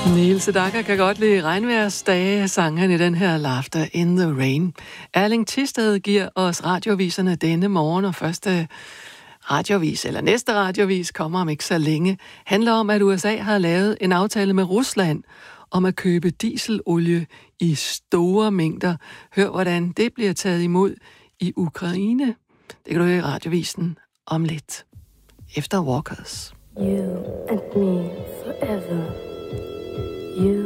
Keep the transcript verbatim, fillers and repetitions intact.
Niels Sedaka kan godt lide regnværsdage, sang han i den her Laughter in the Rain. Erling Thisted giver os radioviserne denne morgen, og første radiovis, eller næste radiovis, kommer om ikke så længe, handler om, at U S A har lavet en aftale med Rusland om at købe dieselolie i store mængder. Hør, hvordan det bliver taget imod i Ukraine. Det kan du høre i radiovisen om lidt. Efter Walkers. You and me forever. You